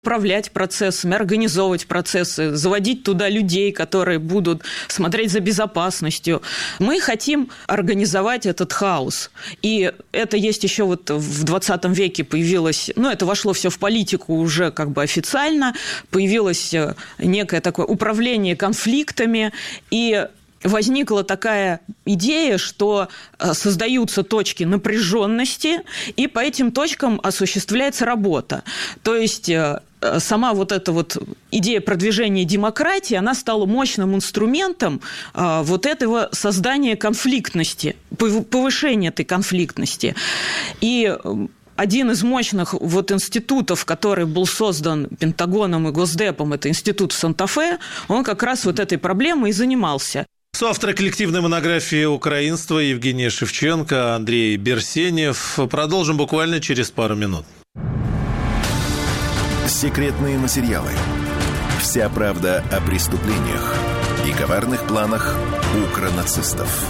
управлять процессами, организовывать процессы, заводить туда людей, которые будут смотреть за безопасностью. Мы хотим организовать этот хаос. И это есть еще вот в 20 веке появилось, это вошло все в политику уже как бы официально, появилось некое такое управление конфликтами, и возникла такая идея, что создаются точки напряженности, и по этим точкам осуществляется работа. То есть сама вот эта вот идея продвижения демократии, она стала мощным инструментом вот этого создания конфликтности, повышения этой конфликтности. И один из мощных вот институтов, который был создан Пентагоном и Госдепом, это институт в Санта-Фе, он как раз вот этой проблемой и занимался. Соавтор коллективной монографии «Украинство» Евгения Шевченко, Андрей Берсенев. Продолжим буквально через пару минут. Секретные материалы. Вся правда о преступлениях и коварных планах укронацистов.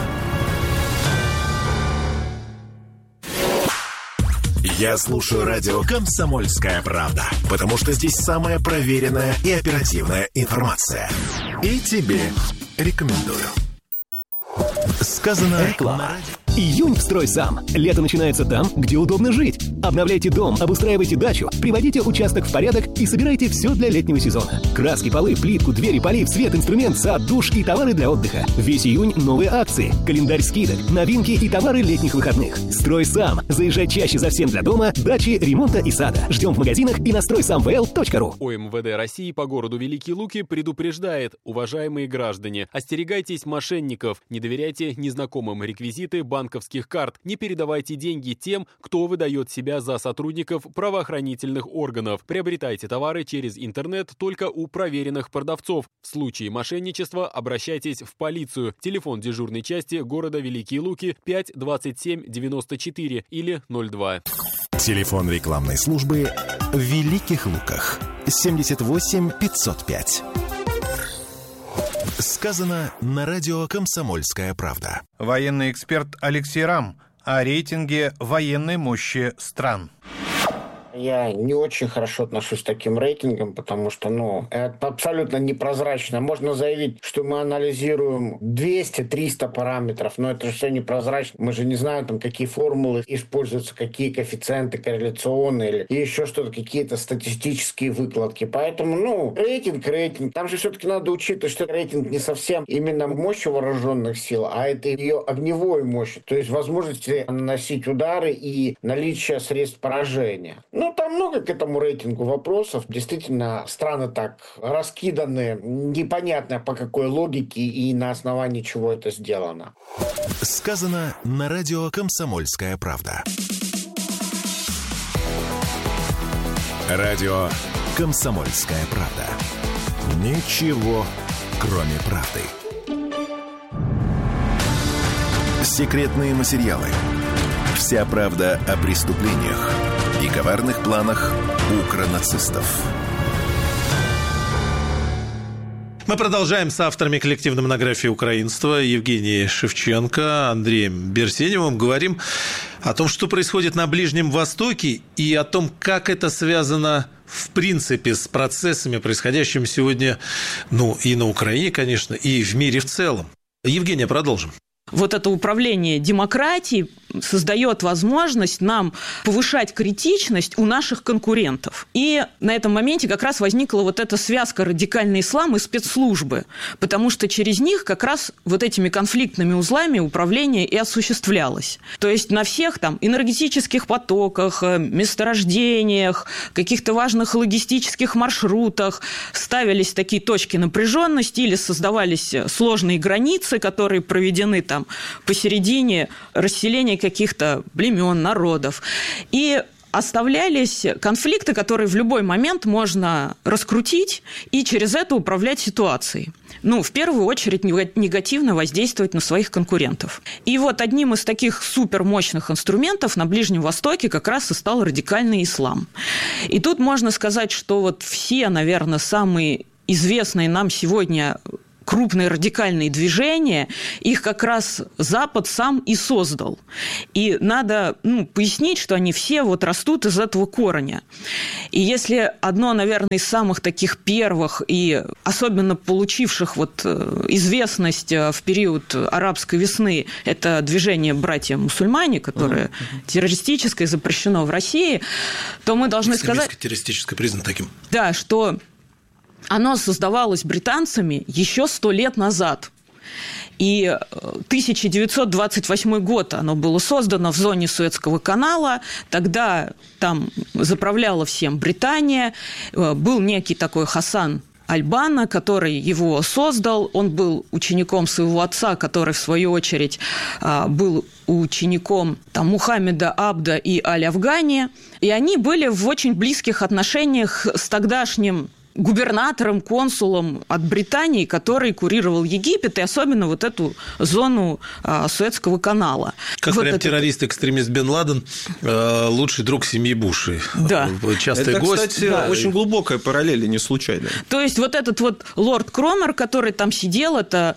Я слушаю радио «Комсомольская правда», потому что здесь самая проверенная и оперативная информация. И тебе рекомендую. Сказано реклама. Июнь в «Стройсам». Лето начинается там, где удобно жить. Обновляйте дом, обустраивайте дачу, приводите участок в порядок и собирайте все для летнего сезона. Краски, полы, плитку, двери, полив, свет, инструмент, сад, душ и товары для отдыха. Весь июнь новые акции, календарь скидок, новинки и товары летних выходных. «Стройсам». Заезжай чаще за всем для дома, дачи, ремонта и сада. Ждем в магазинах и на стройсамвл.ру. ОМВД России по городу Великие Луки предупреждает: уважаемые граждане, остерегайтесь мошенников, не доверяйте незнакомым реквизиты банковских карт, не передавайте деньги тем, кто выдает себя за сотрудников правоохранительных органов. Приобретайте товары через интернет только у проверенных продавцов. В случае мошенничества обращайтесь в полицию. Телефон дежурной части города Великие Луки 5 27 94 или 02. Телефон рекламной службы в Великих Луках 78 505. Сказано на радио «Комсомольская правда». Военный эксперт Алексей Рам о рейтинге военной мощи стран. Я не очень хорошо отношусь к таким рейтингам, потому что, это абсолютно непрозрачно. Можно заявить, что мы анализируем 200-300 параметров, но это же все непрозрачно. Мы же не знаем, какие формулы используются, какие коэффициенты корреляционные или еще что-то, какие-то статистические выкладки. Поэтому, рейтинг. Там же все-таки надо учитывать, что рейтинг не совсем именно мощь вооруженных сил, а это ее огневой мощь, то есть возможности наносить удары и наличие средств поражения. Там много к этому рейтингу вопросов. Действительно, страны так раскиданы, непонятно по какой логике и на основании чего это сделано. Сказано на радио «Комсомольская правда». Радио «Комсомольская правда». Ничего, кроме правды. Секретные материалы. Вся правда о преступлениях и коварных планах укронацистов. Мы продолжаем с авторами коллективной монографии «Украинство» Евгенией Шевченко, Андреем Берсеневым. Говорим о том, что происходит на Ближнем Востоке и о том, как это связано в принципе с процессами, происходящими сегодня, и на Украине, конечно, и в мире в целом. Евгения, продолжим. Вот это управление демократией создает возможность нам повышать критичность у наших конкурентов. И на этом моменте как раз возникла вот эта связка радикальный ислам и спецслужбы, потому что через них как раз вот этими конфликтными узлами управление и осуществлялось. То есть на всех энергетических потоках, месторождениях, каких-то важных логистических маршрутах ставились такие точки напряженности или создавались сложные границы, которые проведены посередине расселения каких-то племен, народов. И оставлялись конфликты, которые в любой момент можно раскрутить и через это управлять ситуацией. В первую очередь негативно воздействовать на своих конкурентов. И вот одним из таких супермощных инструментов на Ближнем Востоке как раз и стал радикальный ислам. И тут можно сказать, что все, наверное, самые известные нам сегодня крупные радикальные движения, их как раз Запад сам и создал. И надо пояснить, что они все растут из этого корня. И если одно, наверное, из самых таких первых и особенно получивших известность в период арабской весны – это движение «Братья-мусульмане», которое террористическое, запрещено в России, то мы должны сказать… Террористическое признано таким. Да, что оно создавалось британцами еще 100 лет назад. И 1928 год оно было создано в зоне Суэцкого канала. Тогда там заправляла всем Британия. Был некий такой Хасан Аль-Банна, который его создал. Он был учеником своего отца, который, в свою очередь, был учеником Мухаммеда Абда и Аль-Афгани. И они были в очень близких отношениях с тогдашним губернатором, консулом от Британии, который курировал Египет, и особенно эту зону Суэцкого канала. Как прям террорист-экстремист Бен Ладен, лучший друг семьи Бушей. Да. Частый гость. Кстати, очень глубокая параллель, и не случайная. То есть этот лорд Кромер, который там сидел, это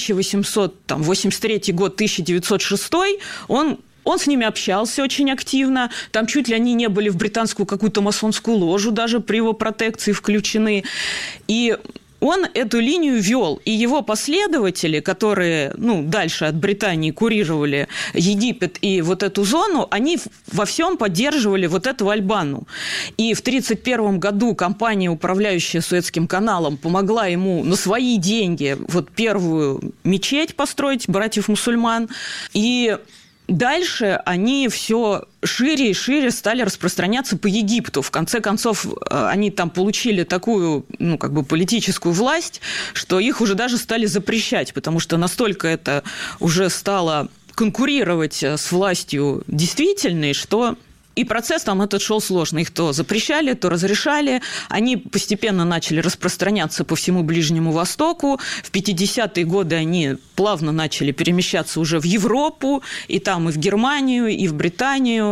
1883 год, 1906, он с ними общался очень активно, там чуть ли они не были в британскую какую-то масонскую ложу даже при его протекции включены. И он эту линию вел, и его последователи, которые дальше от Британии курировали Египет и эту зону, они во всем поддерживали этого Аль-Банну. И в 1931 году компания, управляющая Суэцким каналом, помогла ему на свои деньги первую мечеть построить, братьев-мусульман, и дальше они все шире и шире стали распространяться по Египту. В конце концов, они там получили такую, политическую власть, что их уже даже стали запрещать, потому что настолько это уже стало конкурировать с властью действительной, что… И процесс там этот шел сложно. Их то запрещали, то разрешали. Они постепенно начали распространяться по всему Ближнему Востоку. В 50-е годы они плавно начали перемещаться уже в Европу, и там и в Германию, и в Британию.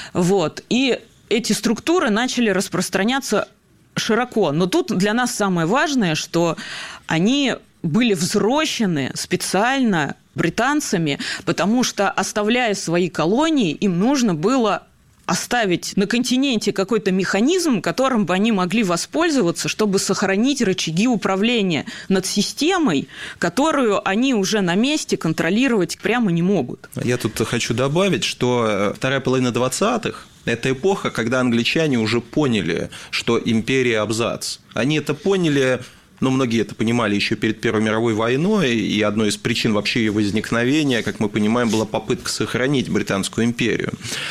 И эти структуры начали распространяться широко. Но тут для нас самое важное, что они были взрощены специально британцами, потому что, оставляя свои колонии, им нужно было оставить на континенте какой-то механизм, которым бы они могли воспользоваться, чтобы сохранить рычаги управления над системой, которую они уже на месте контролировать прямо не могут. Я тут хочу добавить, что вторая половина 20-х – это эпоха, когда англичане уже поняли, что империя абзац. Они это поняли… многие это понимали еще перед Первой мировой войной, и одной из причин вообще ее возникновения, как мы понимаем, была попытка сохранить Британскую империю.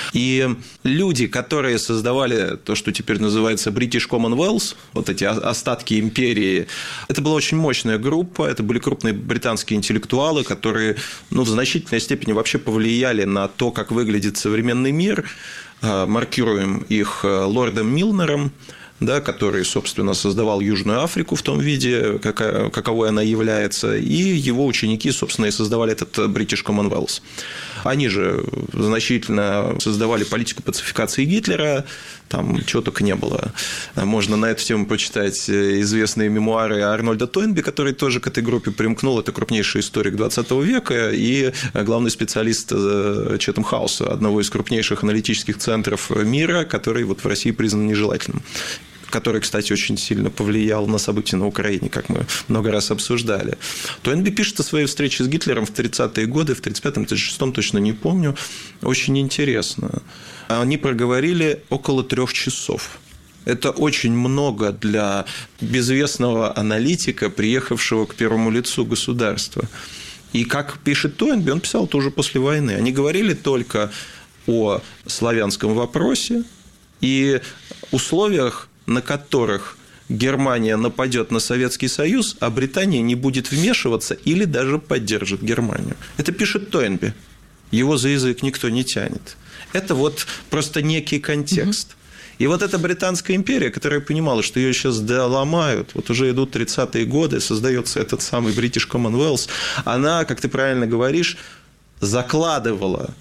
И люди, которые создавали то, что теперь называется British Commonwealth, эти остатки империи, это была очень мощная группа, это были крупные британские интеллектуалы, которые в значительной степени вообще повлияли на то, как выглядит современный мир. Маркируем их лордом Милнером, который, собственно, создавал Южную Африку в том виде, каковой она является, и его ученики, собственно, и создавали этот British Commonwealth. Они же значительно создавали политику пацификации Гитлера, там чего только не было. Можно на эту тему почитать известные мемуары Арнольда Тойнби, который тоже к этой группе примкнул. Это крупнейший историк 20 века и главный специалист Чэтэм Хауса, одного из крупнейших аналитических центров мира, который в России признан нежелательным, который, кстати, очень сильно повлиял на события на Украине, как мы много раз обсуждали. Тойнби пишет о своей встрече с Гитлером в 30-е годы, в 35-м, 36-м, точно не помню. Очень интересно. Они проговорили около 3 часов. Это очень много для безвестного аналитика, приехавшего к первому лицу государства. И как пишет Тойнби, он писал это уже после войны, они говорили только о славянском вопросе и условиях, на которых Германия нападет на Советский Союз, а Британия не будет вмешиваться или даже поддержит Германию. Это пишет Тойнби. Его за язык никто не тянет. Это просто некий контекст. И эта Британская империя, которая понимала, что ее сейчас доломают, уже идут 30-е годы, создается этот самый British Commonwealth, она, как ты правильно говоришь, закладывала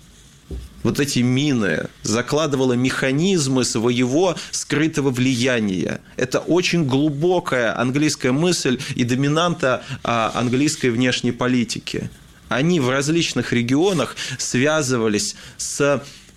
эти мины, закладывала механизмы своего скрытого влияния. Это очень глубокая английская мысль и доминанта английской внешней политики. Они в различных регионах связывались с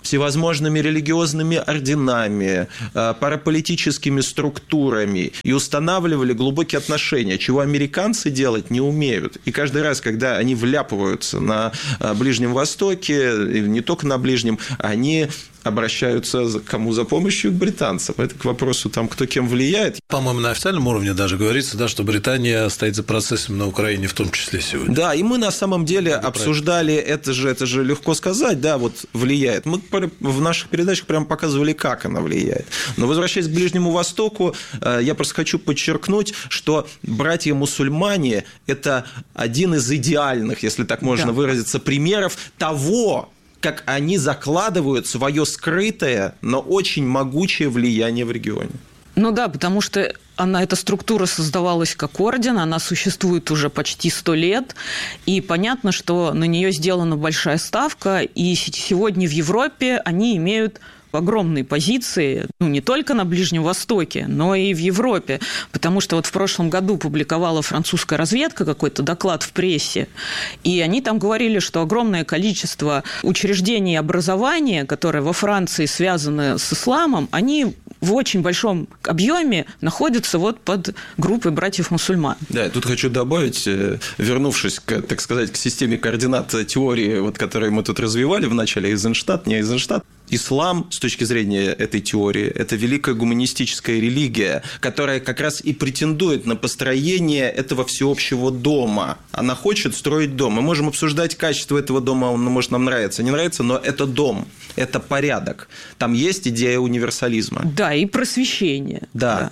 всевозможными религиозными орденами, параполитическими структурами и устанавливали глубокие отношения, чего американцы делать не умеют. И каждый раз, когда они вляпываются на Ближнем Востоке, и не только на Ближнем, они обращаются кому за помощью? К британцам. Это к вопросу, там, кто кем влияет. По-моему, на официальном уровне даже говорится, да, что Британия стоит за процессами на Украине, в том числе сегодня. Да, и мы на самом деле обсуждали, это же легко сказать, да, вот влияет. Мы в наших передачах прямо показывали, как она влияет. Но возвращаясь к Ближнему Востоку, я просто хочу подчеркнуть, что братья-мусульмане – это один из идеальных, если так можно выразиться, примеров того, как они закладывают свое скрытое, но очень могучее влияние в регионе. Ну да, потому что эта структура создавалась как орден, она существует уже почти 100 лет, и понятно, что на нее сделана большая ставка, и сегодня в Европе они имеют огромные позиции, не только на Ближнем Востоке, но и в Европе, потому что вот в прошлом году публиковала французская разведка какой-то доклад в прессе, и они там говорили, что огромное количество учреждений образования, которые во Франции связаны с исламом, они в очень большом объеме находятся вот под группой братьев-мусульман. Да, тут хочу добавить, вернувшись, так сказать, к системе координат теории, вот, которую мы тут развивали в начале, Эйзенштадт, не Эйзенштадт, ислам, с точки зрения этой теории, это великая гуманистическая религия, которая как раз и претендует на построение этого всеобщего дома. Она хочет строить дом. Мы можем обсуждать качество этого дома, он может нам нравиться, не нравится, но это дом, это порядок. Там есть идея универсализма. Да, и просвещение. Да.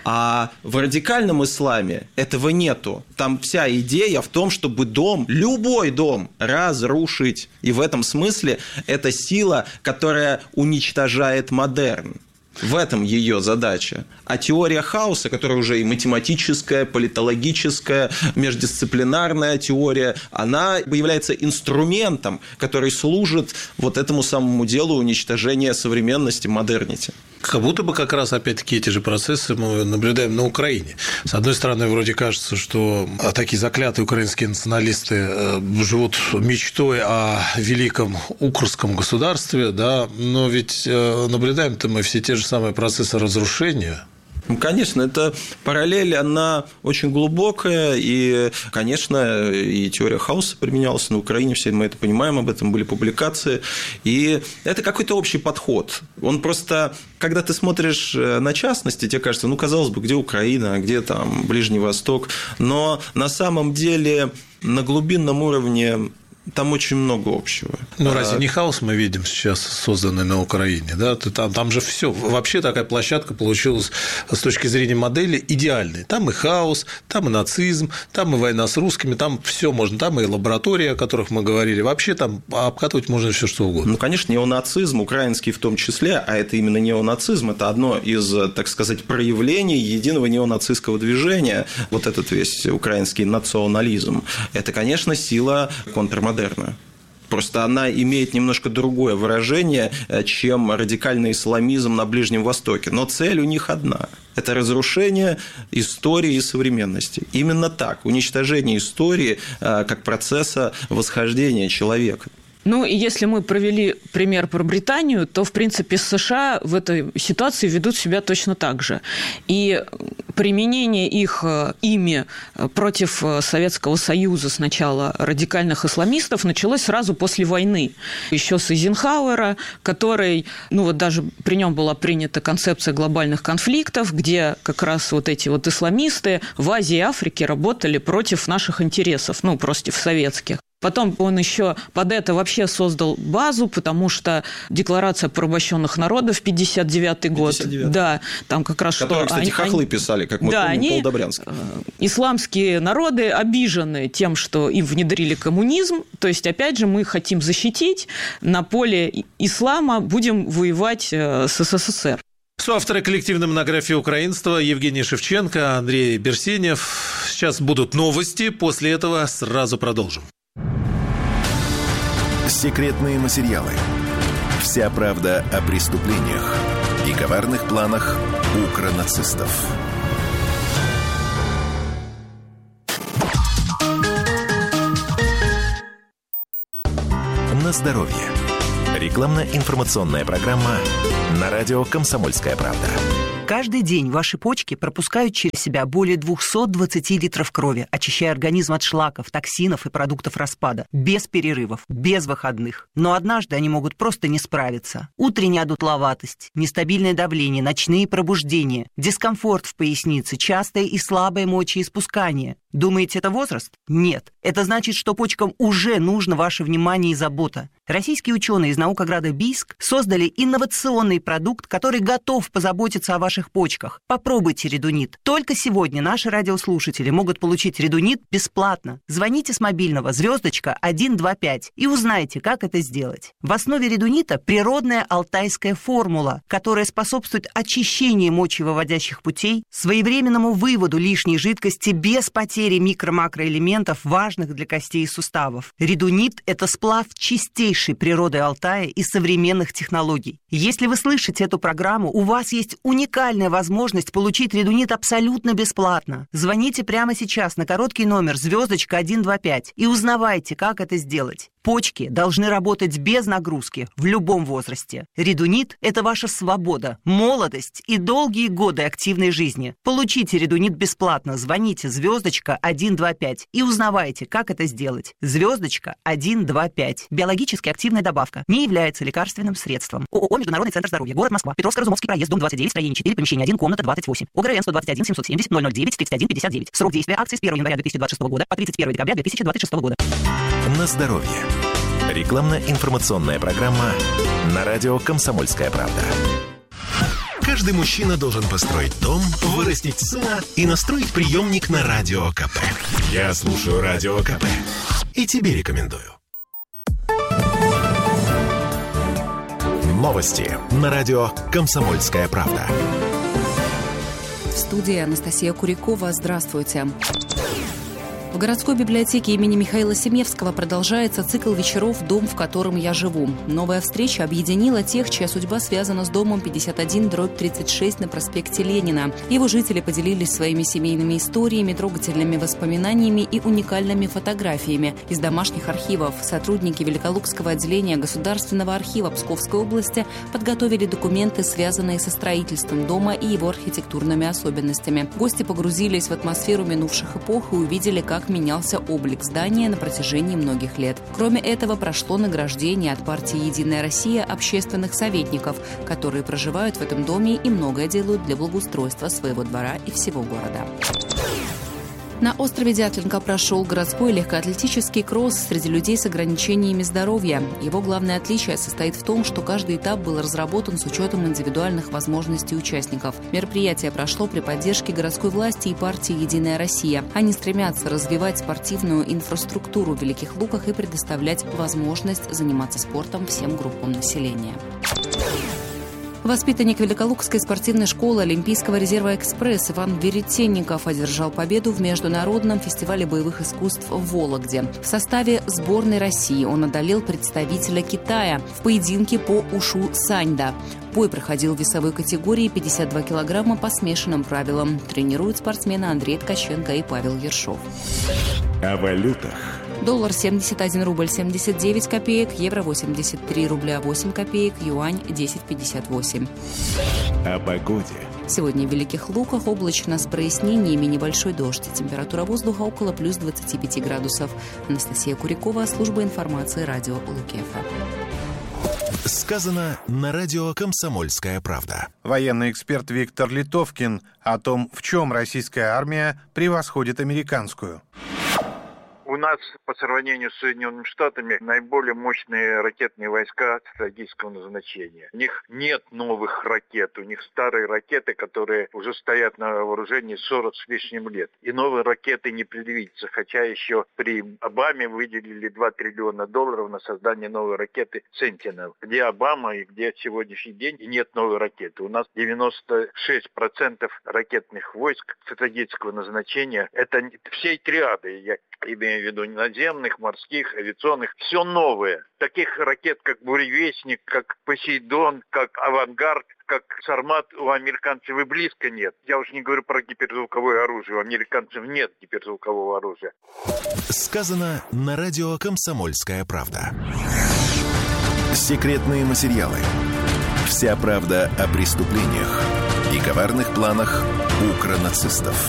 А в радикальном исламе этого нету. Там вся идея в том, чтобы дом, любой дом, разрушить. И в этом смысле это сила, которая уничтожает модерн. В этом ее задача. А теория хаоса, которая уже и математическая, политологическая, междисциплинарная теория, она является инструментом, который служит вот этому самому делу уничтожения современности, модернити. Как будто бы как раз, опять-таки, эти же процессы мы наблюдаем на Украине. С одной стороны, вроде кажется, что такие заклятые украинские националисты живут мечтой о великом укрском государстве, да, но ведь наблюдаем-то мы все те же самые процессы разрушения. Ну, конечно, эта параллель, она очень глубокая, и, конечно, и теория хаоса применялась на Украине, все мы это понимаем, об этом были публикации, и это какой-то общий подход. Он просто, когда ты смотришь на частности, тебе кажется, казалось бы, где Украина, где там Ближний Восток, но на самом деле на глубинном уровне там очень много общего. Ну, разве не хаос мы видим сейчас, созданный на Украине? Да? Там же все. Вообще такая площадка получилась с точки зрения модели идеальной. Там и хаос, там и нацизм, там и война с русскими, там все можно, там и лаборатории, о которых мы говорили. Вообще там обкатывать можно все что угодно. Ну, конечно, неонацизм, украинский в том числе, а это именно неонацизм, это одно из, так сказать, проявлений единого неонацистского движения. Вот этот весь украинский национализм. Это, конечно, сила контрмодерна. Просто она имеет немножко другое выражение, чем радикальный исламизм на Ближнем Востоке. Но цель у них одна – это разрушение истории и современности. Именно так, уничтожение истории как процесса восхождения человека. Ну, и если мы провели пример про Британию, то, в принципе, США в этой ситуации ведут себя точно так же. И применение ими против Советского Союза сначала радикальных исламистов началось сразу после войны. Еще с Эйзенхауэра, который, даже при нем была принята концепция глобальных конфликтов, где как раз вот эти вот исламисты в Азии и Африке работали против наших интересов, против советских. Потом он еще под это вообще создал базу, потому что Декларация порабощенных народов 59-й год. 59-й. Да, там как раз... Которые, кстати, хохлы писали, как мы помним, Пол Добрянский. Исламские народы обижены тем, что им внедрили коммунизм. То есть, опять же, мы хотим защитить, на поле ислама будем воевать с СССР. Соавторы коллективной монографии «Украинство» Евгений Шевченко, Андрей Берсенев. Сейчас будут новости, после этого сразу продолжим. Секретные материалы. Вся правда о преступлениях и коварных планах укронацистов. На здоровье. Рекламно-информационная программа на радио «Комсомольская правда». Каждый день ваши почки пропускают через себя более 220 литров крови, очищая организм от шлаков, токсинов и продуктов распада. Без перерывов, без выходных. Но однажды они могут просто не справиться. Утренняя одутловатость, нестабильное давление, ночные пробуждения, дискомфорт в пояснице, частое и слабое мочеиспускание. Думаете, это возраст? Нет. Это значит, что почкам уже нужно ваше внимание и забота. Российские ученые из наукограда Бийск создали инновационный продукт, который готов позаботиться о ваших почках. Попробуйте редунит. Только сегодня наши радиослушатели могут получить редунит бесплатно. Звоните с мобильного *125 и узнайте, как это сделать. В основе редунита природная алтайская формула, которая способствует очищению мочевыводящих путей, своевременному выводу лишней жидкости без потери микро-макроэлементов, важных для костей и суставов. Редунит – это сплав чистейшей природы Алтая и современных технологий. Если вы слышите эту программу, у вас есть уникальная возможность получить редунит абсолютно бесплатно. Звоните прямо сейчас на короткий номер *125 и узнавайте, как это сделать. Почки должны работать без нагрузки в любом возрасте. Редунит – это ваша свобода, молодость и долгие годы активной жизни. Получите редунит бесплатно. Звоните *125 и узнавайте, как это сделать. *125. Биологически активная добавка. Не является лекарственным средством. ООО «Международный центр здоровья». Город Москва. Петровско-Разумовский проезд, дом 29, строение 4, помещение 1, комната 28. ОГРН 121 770 009 31 59. Срок действия акции с 1 января 2026 года по 31 декабря 2026 года. На здоровье. Рекламно-информационная программа на радио «Комсомольская правда». Каждый мужчина должен построить дом, вырастить сына и настроить приемник на Радио КП. Я слушаю Радио КП и тебе рекомендую. Новости на радио «Комсомольская правда». В студии Анастасия Курякова. Здравствуйте. В городской библиотеке имени Михаила Семевского продолжается цикл вечеров «Дом, в котором я живу». Новая встреча объединила тех, чья судьба связана с домом 51/36 на проспекте Ленина. Его жители поделились своими семейными историями, трогательными воспоминаниями и уникальными фотографиями из домашних архивов. Сотрудники Великолукского отделения Государственного архива Псковской области подготовили документы, связанные со строительством дома и его архитектурными особенностями. Гости погрузились в атмосферу минувших эпох и увидели, как менялся облик здания на протяжении многих лет. Кроме этого, прошло награждение от партии «Единая Россия» общественных советников, которые проживают в этом доме и многое делают для благоустройства своего двора и всего города. На острове Дятлинка прошел городской легкоатлетический кросс среди людей с ограничениями здоровья. Его главное отличие состоит в том, что каждый этап был разработан с учетом индивидуальных возможностей участников. Мероприятие прошло при поддержке городской власти и партии «Единая Россия». Они стремятся развивать спортивную инфраструктуру в Великих Луках и предоставлять возможность заниматься спортом всем группам населения. Воспитанник Великолукской спортивной школы Олимпийского резерва «Экспресс» Иван Веретенников одержал победу в Международном фестивале боевых искусств в Вологде. В составе сборной России он одолел представителя Китая в поединке по ушу саньда. Бой проходил в весовой категории 52 килограмма по смешанным правилам. Тренируют спортсмены Андрей Ткаченко и Павел Ершов. О валютах. Доллар 71 рубль 79 копеек, евро 83 рубля 8 копеек, юань 10,58. О погоде. Сегодня в Великих Луках облачно с прояснениями, небольшой дождь. Температура воздуха около плюс 25 градусов. Анастасия Курякова, служба информации, радио ЛУКФ. Сказано на радио «Комсомольская правда». Военный эксперт Виктор Литовкин о том, в чем российская армия превосходит американскую. У нас по сравнению с Соединенными Штатами наиболее мощные ракетные войска стратегического назначения. У них нет новых ракет, у них старые ракеты, которые уже стоят на вооружении 40 с лишним лет. И новые ракеты не предвидится, хотя еще при Обаме выделили $2 триллиона на создание новой ракеты «Сентинел». Где Обама и где сегодняшний день и нет новой ракеты. У нас 96% ракетных войск стратегического назначения. Это всей триады, я имею в виду наземных, морских, авиационных, все новое. Таких ракет, как «Буревестник», как «Посейдон», как «Авангард», как «Сармат» у американцев и близко нет. Я уж не говорю про гиперзвуковое оружие. У американцев нет гиперзвукового оружия. Сказано на радио «Комсомольская правда». Секретные материалы. Вся правда о преступлениях и коварных планах укронацистов.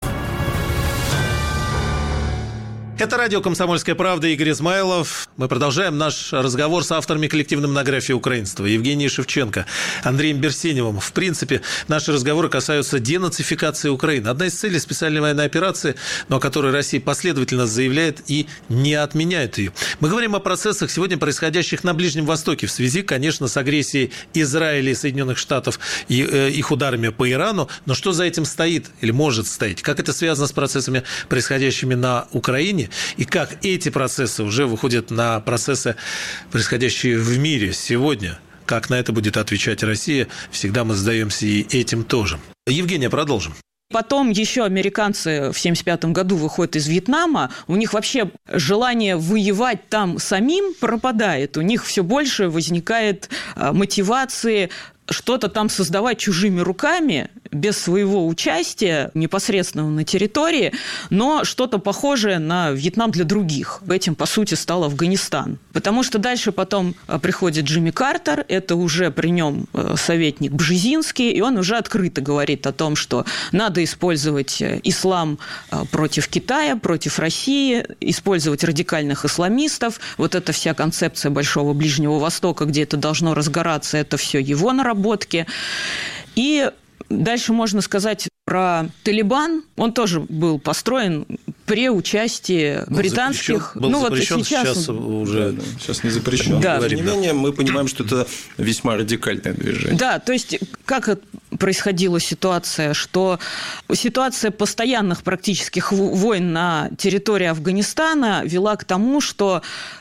Это радио «Комсомольская правда», Игорь Измайлов. Мы продолжаем наш разговор с авторами коллективной монографии «Украинство» Евгением Шевченко, Андреем Берсеневым. В принципе, наши разговоры касаются денацификации Украины. Одна из целей специальной военной операции, но о которой Россия последовательно заявляет и не отменяет ее. Мы говорим о процессах, сегодня происходящих на Ближнем Востоке в связи, конечно, с агрессией Израиля и Соединенных Штатов и их ударами по Ирану. Но что за этим стоит или может стоять? Как это связано с процессами, происходящими на Украине? И как эти процессы уже выходят на процессы, происходящие в мире сегодня? Как на это будет отвечать Россия? Всегда мы задаемся и этим тоже. Евгения, продолжим. Потом еще американцы в 1975 году выходят из Вьетнама, у них вообще желание воевать там самим пропадает, у них все больше возникает мотивации что-то там создавать чужими руками, без своего участия непосредственного на территории, но что-то похожее на Вьетнам для других. Этим, по сути, стал Афганистан. Потому что дальше потом приходит Джимми Картер, это уже при нем советник Бжезинский, и он уже открыто говорит о том, что надо использовать ислам против Китая, против России, использовать радикальных исламистов. Вот эта вся концепция Большого Ближнего Востока, где это должно разгораться, это все его наработки. И дальше можно сказать про Талибан. Он тоже был построен при участии британских... Был запрещен, сейчас уже... Да, сейчас не запрещен. Да. Тем не менее, мы понимаем, что это весьма радикальное движение. Да, то есть, как происходила ситуация, что ситуация постоянных практических войн на территории Афганистана вела к тому, что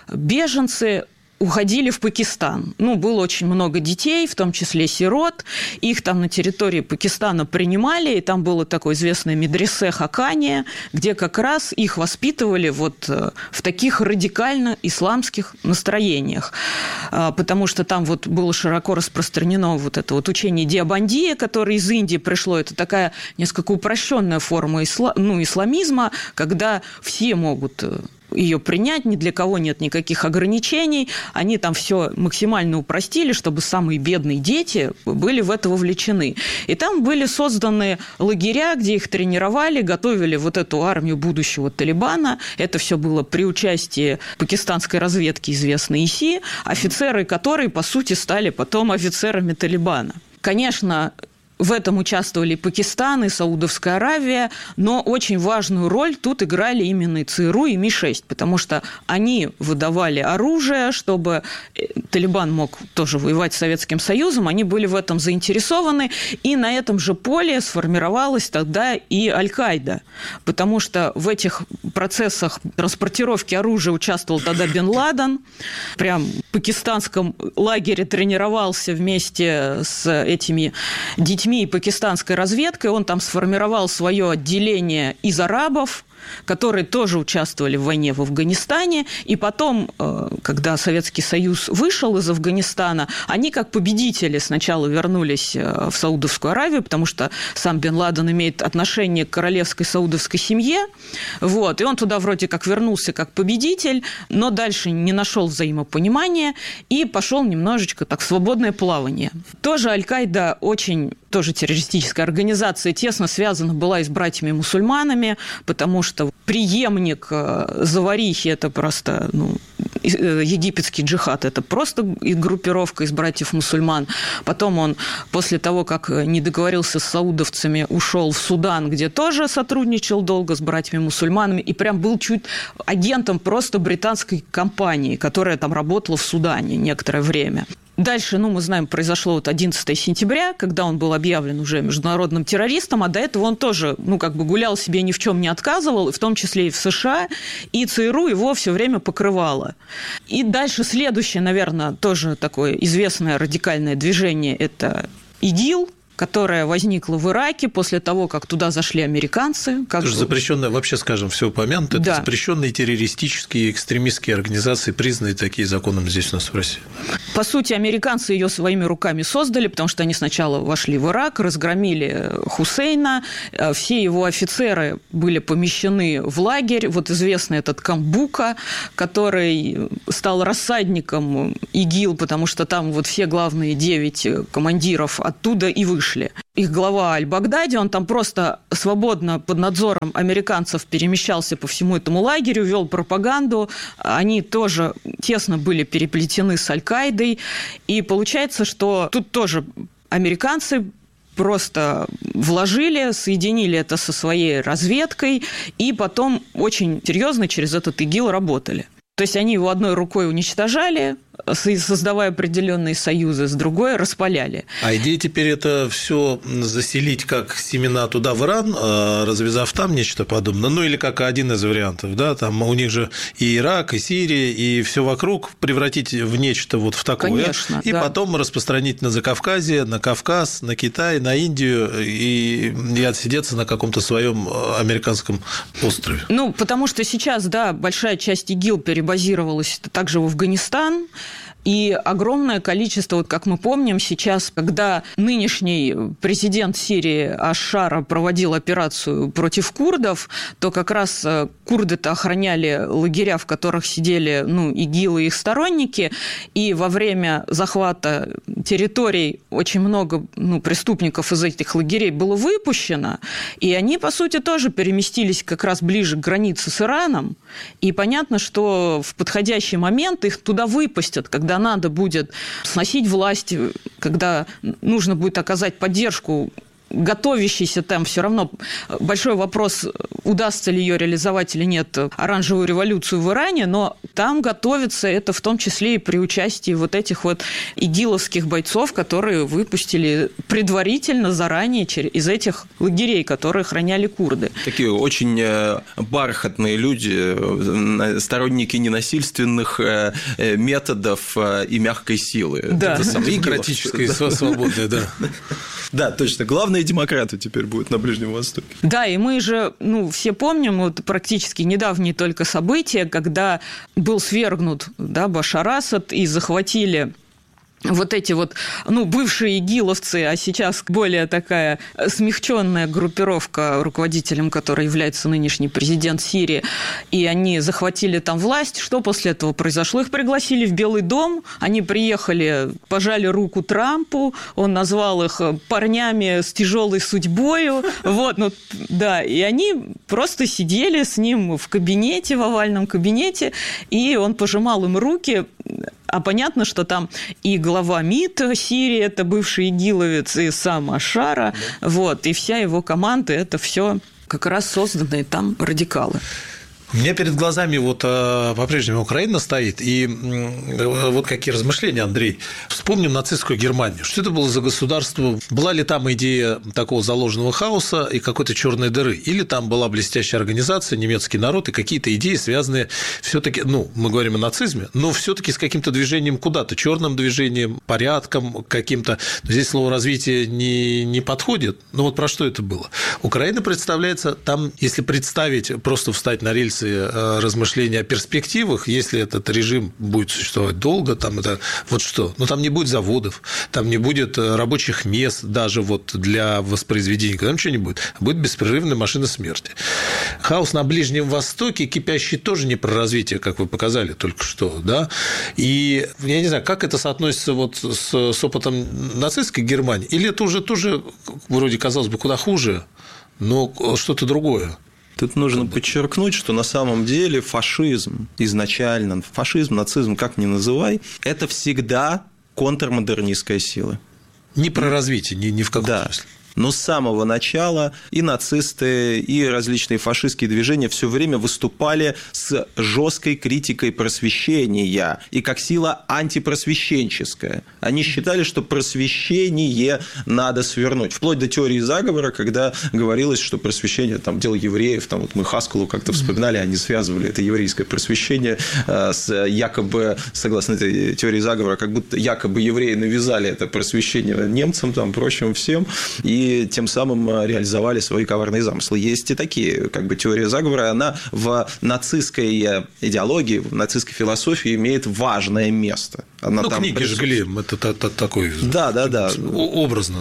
беженцы уходили в Пакистан. Было очень много детей, в том числе сирот. Их там на территории Пакистана принимали, и там было такое известное медресе Хакания, где как раз их воспитывали вот в таких радикально исламских настроениях. Потому что там вот было широко распространено вот это вот учение Диабандия, которое из Индии пришло. Это такая несколько упрощенная форма исламизма, когда все могут ее принять, ни для кого нет никаких ограничений. Они там все максимально упростили, чтобы самые бедные дети были в это вовлечены. И там были созданы лагеря, где их тренировали, готовили вот эту армию будущего Талибана. Это все было при участии пакистанской разведки, известной ИСИ, офицеры которой, по сути, стали потом офицерами Талибана. Конечно, в этом участвовали Пакистан и Саудовская Аравия, но очень важную роль тут играли именно и ЦРУ, и Ми-6, потому что они выдавали оружие, чтобы Талибан мог тоже воевать с Советским Союзом, они были в этом заинтересованы, и на этом же поле сформировалась тогда и Аль-Каида, потому что в этих процессах транспортировки оружия участвовал тогда Бен Ладен, прям в пакистанском лагере тренировался вместе с этими детьми и пакистанской разведкой, он там сформировал свое отделение из арабов, которые тоже участвовали в войне в Афганистане, и потом, когда Советский Союз вышел из Афганистана, они как победители сначала вернулись в Саудовскую Аравию, потому что сам Бен Ладен имеет отношение к королевской саудовской семье, вот, и он туда вроде как вернулся как победитель, но дальше не нашел взаимопонимания и пошел немножечко так в свободное плавание. Тоже Аль-Каида очень... тоже террористическая организация, тесно связана была и с братьями-мусульманами, потому что преемник Заварихи – это просто египетский джихад, это просто группировка из братьев-мусульман. Потом он, после того, как не договорился с саудовцами, ушел в Судан, где тоже сотрудничал долго с братьями-мусульманами, и прям был чуть агентом просто британской компании, которая там работала в Судане некоторое время. Дальше, мы знаем, произошло 11 сентября, когда он был объявлен уже международным террористом, а до этого он тоже, гулял себе, ни в чем не отказывал, в том числе и в США, и ЦРУ его все время покрывало. И дальше следующее, наверное, тоже такое известное радикальное движение – это ИГИЛ. которая возникла в Ираке после того, как туда зашли американцы. Это же запрещенные, вообще, скажем, все упомянуто, это запрещенные террористические, экстремистские организации, признанные такие законом здесь у нас в России. По сути, американцы ее своими руками создали, потому что они сначала вошли в Ирак, разгромили Хусейна, все его офицеры были помещены в лагерь. Вот известный этот Камбука, который стал рассадником ИГИЛ, потому что там вот все главные 9 командиров оттуда и вышли. Их глава Аль-Багдади, он там просто свободно под надзором американцев перемещался по всему этому лагерю, вел пропаганду. Они тоже тесно были переплетены с Аль-Каидой. И получается, что тут тоже американцы просто вложили, соединили это со своей разведкой и потом очень серьезно через этот ИГИЛ работали. То есть они его одной рукой уничтожали, создавая определенные союзы, с другой распаляли. А идея теперь это все заселить как семена туда, в Иран, развязав там нечто подобное, ну или как один из вариантов, да, там у них же и Ирак, и Сирия, и все вокруг превратить в нечто вот в такое, конечно, и потом распространить на Закавказье, на Кавказ, на Китай, на Индию и отсидеться на каком-то своем американском острове. Ну, потому что сейчас, да, большая часть ИГИЛ перебазировалась также в Афганистан. И огромное количество, вот как мы помним, сейчас, когда нынешний президент Сирии Аш-Шара проводил операцию против курдов, то как раз курды-то охраняли лагеря, в которых сидели ИГИЛ и их сторонники, и во время захвата территорий очень много преступников из этих лагерей было выпущено, и они, по сути, тоже переместились как раз ближе к границе с Ираном, и понятно, что в подходящий момент их туда выпустят, когда надо будет сносить власть, когда нужно будет оказать поддержку готовящийся там, все равно большой вопрос, удастся ли ее реализовать или нет, оранжевую революцию в Иране, но там готовится это в том числе и при участии вот этих вот игиловских бойцов, которые выпустили предварительно, заранее из этих лагерей, которые охраняли курды. Такие очень бархатные люди, сторонники ненасильственных методов и мягкой силы. Да, демократической, свободной, да. Да, точно. Главные демократы теперь будут на Ближнем Востоке. Да, и мы же, все помним вот практически недавние только события, когда был свергнут Башар Асад и захватили вот эти вот, бывшие игиловцы, а сейчас более такая смягченная группировка, руководителем которой является нынешний президент Сирии, и они захватили там власть. Что после этого произошло? Их пригласили в Белый дом, они приехали, пожали руку Трампу, он назвал их парнями с тяжелой судьбою, и они просто сидели с ним в кабинете, в овальном кабинете, и он пожимал им руки. А понятно, что там и глава МИД Сирии, это бывший игиловец, и сам Аш-Шара, и вся его команда, это все как раз созданные там радикалы. У меня перед глазами по-прежнему Украина стоит, и вот какие размышления, Андрей. Вспомним нацистскую Германию. Что это было за государство? Была ли там идея такого заложенного хаоса и какой-то черной дыры? Или там была блестящая организация, немецкий народ и какие-то идеи, связанные все-таки, мы говорим о нацизме, но все-таки с каким-то движением куда-то, черным движением, порядком каким-то. Здесь слово развитие не подходит. Но про что это было? Украина представляется там, если представить, просто встать на рельсы размышления о перспективах, если этот режим будет существовать долго, там это что? Там не будет заводов, там не будет рабочих мест даже для воспроизведения, там ничего не будет. Будет беспрерывная машина смерти. Хаос на Ближнем Востоке, кипящий, тоже не про развитие, как вы показали только что, да? И я не знаю, как это соотносится с опытом нацистской Германии, или это уже тоже, вроде, казалось бы, куда хуже, но что-то другое? Тут нужно подчеркнуть, что на самом деле фашизм изначально, нацизм, как ни называй, это всегда контрмодернистская сила. Не про развитие, ни в каком смысле. Но с самого начала и нацисты, и различные фашистские движения все время выступали с жесткой критикой просвещения и как сила антипросвещенческая. Они считали, что просвещение надо свернуть. Вплоть до теории заговора, когда говорилось, что просвещение – дело евреев. Вот мы Хаскелу как-то вспоминали, они связывали это еврейское просвещение с якобы, согласно этой теории заговора, как будто якобы евреи навязали это просвещение немцам, прочим всем, и тем самым реализовали свои коварные замыслы. Есть и такие теория заговора, она в нацистской идеологии, в нацистской философии имеет важное место. Она книги жгли, это такой образно.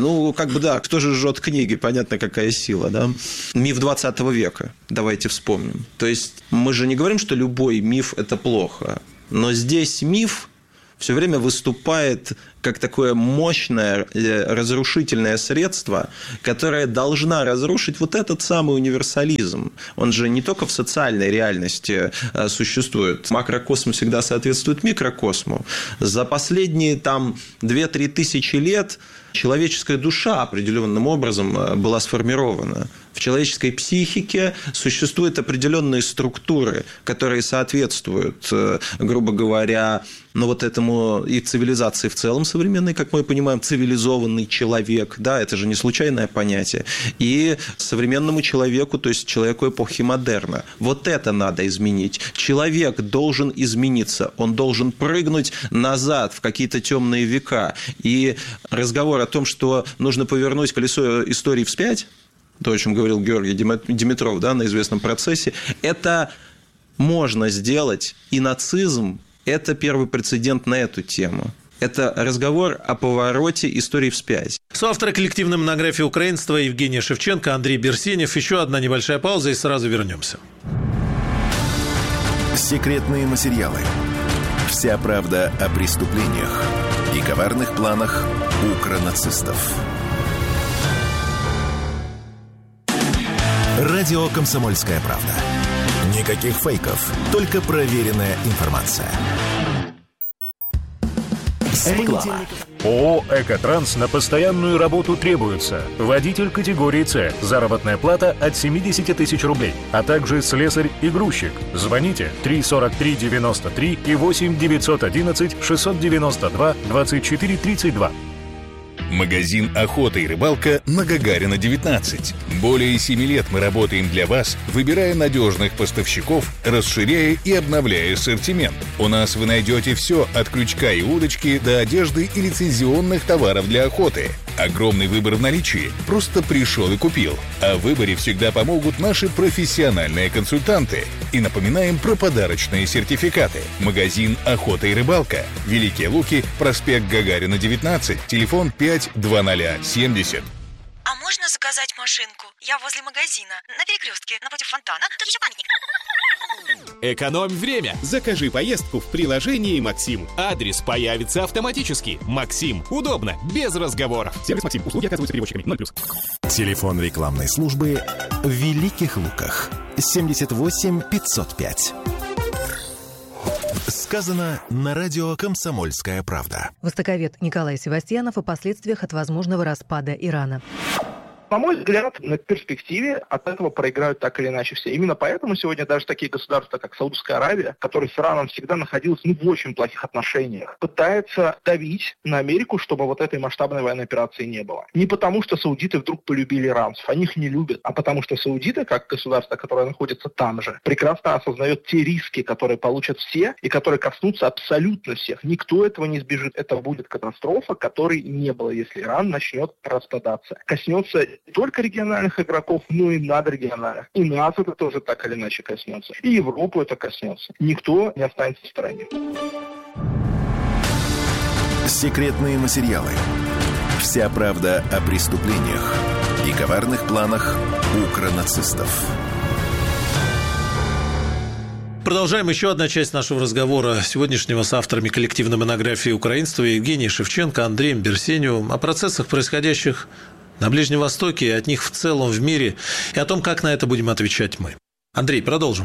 Кто же жжет книги, понятно, какая сила, да? Миф 20 века, давайте вспомним. То есть мы же не говорим, что любой миф – это плохо, но здесь миф все время выступает как такое мощное разрушительное средство, которое должна разрушить вот этот самый универсализм. Он же не только в социальной реальности существует. Макрокосм всегда соответствует микрокосму. За последние 2-3 тысячи лет человеческая душа определенным образом была сформирована. В человеческой психике существуют определенные структуры, которые соответствуют, грубо говоря, этому и цивилизации в целом современной, как мы понимаем, цивилизованный человек, да, это же не случайное понятие, и современному человеку, то есть человеку эпохи модерна. Вот это надо изменить. Человек должен измениться, он должен прыгнуть назад в какие-то темные века. И разговор о том, что нужно повернуть колесо истории вспять, то, о чем говорил Георгий Димитров, да, на известном процессе, это можно сделать, и нацизм – это первый прецедент на эту тему. Это разговор о повороте истории вспять. Соавторы коллективной монографии украинства Евгения Шевченко, Андрей Берсенев. Еще одна небольшая пауза, и сразу вернемся. Секретные материалы. Вся правда о преступлениях и коварных планах укронацистов. Радио «Комсомольская правда». Никаких фейков, только проверенная информация. Реклама. ООО «Экотранс» на постоянную работу требуется. Водитель категории «С». Заработная плата от 70 тысяч рублей. А также слесарь и грузчик. Звоните 343-93 и 8-911-692-24-32. Магазин «Охота и рыбалка» на Гагарина, 19. Более 7 лет мы работаем для вас, выбирая надежных поставщиков, расширяя и обновляя ассортимент. У нас вы найдете все от крючка и удочки до одежды и лицензионных товаров для охоты. Огромный выбор в наличии. Просто пришел и купил. А в выборе всегда помогут наши профессиональные консультанты. И напоминаем про подарочные сертификаты. Магазин «Охота и рыбалка». Великие Луки, проспект Гагарина, 19. Телефон 52070. А можно заказать машинку? Я возле магазина, на перекрестке, напротив фонтана. Тут еще памятник. Экономь время. Закажи поездку в приложении «Максим». Адрес появится автоматически. «Максим». Удобно, без разговоров. Сервис «Максим». Услуги оказываются перевозчиками. 0+. Телефон рекламной службы в Великих Луках. 78 505. Сказано на радио «Комсомольская правда». Востоковед Николай Севастьянов о последствиях от возможного распада Ирана. На мой взгляд, на перспективе от этого проиграют так или иначе все. Именно поэтому сегодня даже такие государства, как Саудовская Аравия, которые с Ираном всегда находились в очень плохих отношениях, пытаются давить на Америку, чтобы вот этой масштабной военной операции не было. Не потому, что саудиты вдруг полюбили иранцев, они их не любят, а потому что саудиты, как государство, которое находится там же, прекрасно осознает те риски, которые получат все и которые коснутся абсолютно всех. Никто этого не избежит. Это будет катастрофа, которой не было, если Иран начнет распадаться. Коснется не только региональных игроков, но и надрегиональных. И нас это тоже так или иначе коснется. И Европу это коснется. Никто не останется в стороне. Секретные материалы. Вся правда о преступлениях и коварных планах укронацистов. Продолжаем. Еще одна часть нашего разговора сегодняшнего с авторами коллективной монографии украинства Евгением Шевченко, Андреем Берсеневым о процессах, происходящих на Ближнем Востоке, и от них в целом в мире, и о том, как на это будем отвечать мы. Андрей, продолжим.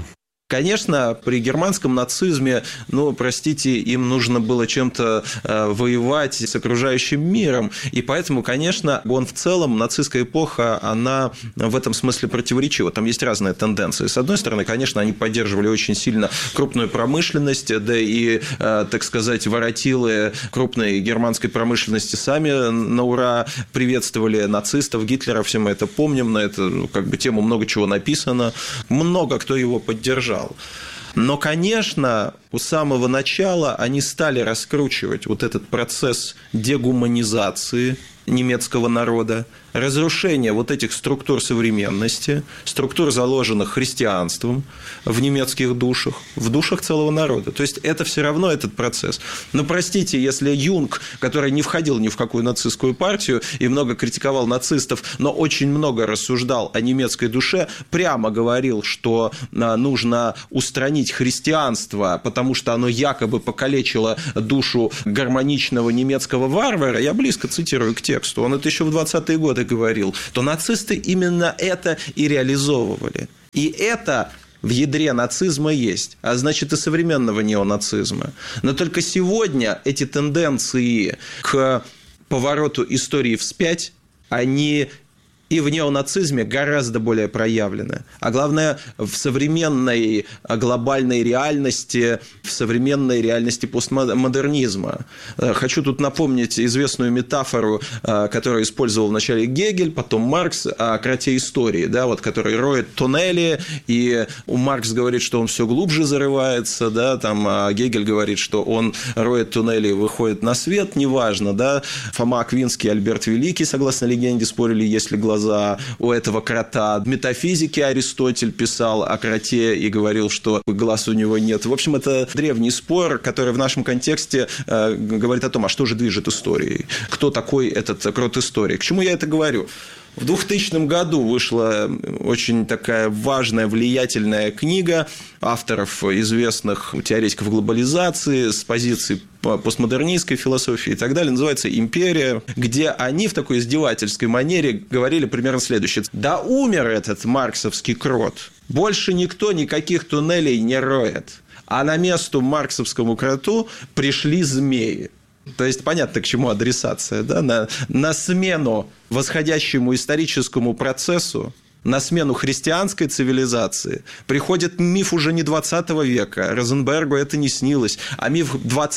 Конечно, при германском нацизме, простите, им нужно было чем-то воевать с окружающим миром, и поэтому, конечно, он в целом, нацистская эпоха, она в этом смысле противоречива. Там есть разные тенденции. С одной стороны, конечно, они поддерживали очень сильно крупную промышленность, да и, так сказать, воротилы крупной германской промышленности сами на ура приветствовали нацистов, Гитлера, все мы это помним, на эту тему много чего написано, много кто его поддержал. Но, конечно, у самого начала они стали раскручивать вот этот процесс дегуманизации немецкого народа, разрушение вот этих структур современности, структур, заложенных христианством в немецких душах, в душах целого народа. То есть это все равно этот процесс. Но простите, если Юнг, который не входил ни в какую нацистскую партию и много критиковал нацистов, но очень много рассуждал о немецкой душе, прямо говорил, что нужно устранить христианство, потому что оно якобы покалечило душу гармоничного немецкого варвара, я близко цитирую к тексту, он это еще в 20-е годы говорил, то нацисты именно это и реализовывали. И это в ядре нацизма есть, а значит и современного неонацизма. Но только сегодня эти тенденции к повороту истории вспять, они и в неонацизме гораздо более проявлены. А главное, в современной глобальной реальности, в современной реальности постмодернизма. Хочу тут напомнить известную метафору, которую использовал вначале Гегель, потом Маркс, о кроте истории, да, который роет туннели, и Маркс говорит, что он все глубже зарывается, да, а Гегель говорит, что он роет туннели и выходит на свет, неважно, да. Фома Аквинский и Альберт Великий, согласно легенде, спорили, есть ли глаза у этого крота. В метафизике Аристотель писал о кроте и говорил, что глаз у него нет. В общем, это древний спор, который в нашем контексте говорит о том, а что же движет историей? Кто такой этот крот истории? К чему я это говорю? В 2000 году вышла очень такая важная, влиятельная книга авторов, известных теоретиков глобализации, с позиции постмодернистской философии и так далее, называется «Империя», где они в такой издевательской манере говорили примерно следующее. Да умер этот марксовский крот, больше никто никаких туннелей не роет, а на место марксовскому кроту пришли змеи. То есть, понятно, к чему адресация, да? На смену восходящему историческому процессу, на смену христианской цивилизации приходит миф уже не 20 века, Розенбергу это не снилось, а миф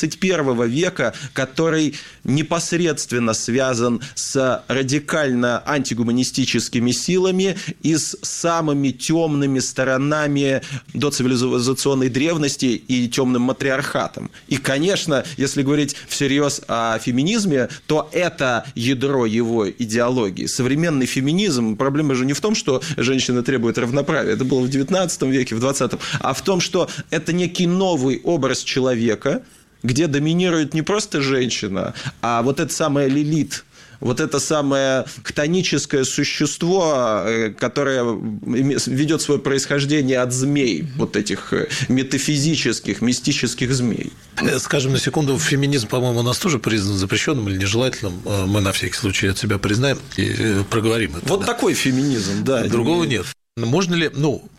21 века, который непосредственно связан с радикально антигуманистическими силами и с самыми темными сторонами доцивилизационной древности и темным матриархатом. И, конечно, если говорить всерьез о феминизме, то это ядро его идеологии. Современный феминизм, проблема же не в том, что женщина требует равноправия, это было в 19 веке, в 20-м, а в том, что это некий новый образ человека, где доминирует не просто женщина, а вот это самое Лилит, вот это самое хтоническое существо, которое ведет свое происхождение от змей, вот этих метафизических, мистических змей. Скажем на секунду, феминизм, по-моему, у нас тоже признан запрещенным или нежелательным. Мы на всякий случай от себя признаем и проговорим это. Вот такой феминизм, да. Другого нет. Можно ли,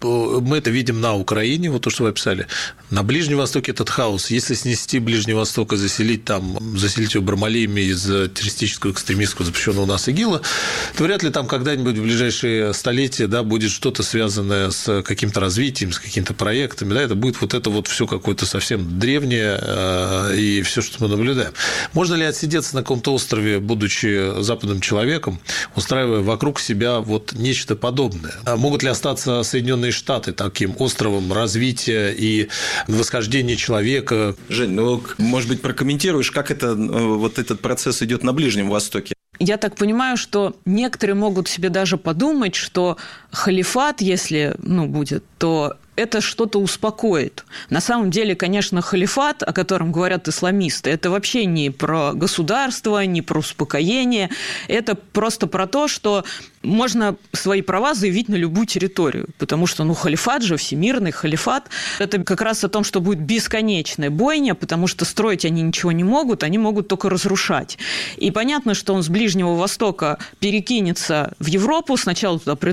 мы это видим на Украине, вот то, что вы описали, на Ближнем Востоке этот хаос, если снести Ближний Восток и заселить его бармалеями из террористического, экстремистского, запрещенного у нас ИГИЛа, то вряд ли там когда-нибудь в ближайшие столетия, да, будет что-то связанное с каким-то развитием, с какими-то проектами, да, это будет вот это вот все какое-то совсем древнее и все, что мы наблюдаем. Можно ли отсидеться на каком-то острове, будучи западным человеком, устраивая вокруг себя вот нечто подобное? Могут ли остаться Соединенные Штаты таким островом развития и восхождения человека? Жень, может быть, прокомментируешь, как вот этот процесс идет на Ближнем Востоке? Я так понимаю, что некоторые могут себе даже подумать, что халифат, если будет, то это что-то успокоит. На самом деле, конечно, халифат, о котором говорят исламисты, это вообще не про государство, не про успокоение, это просто про то, что можно свои права заявить на любую территорию, потому что, халифат же, всемирный халифат, это как раз о том, что будет бесконечная бойня, потому что строить они ничего не могут, они могут только разрушать. И понятно, что он с Ближнего Востока перекинется в Европу, сначала туда придут беженцы,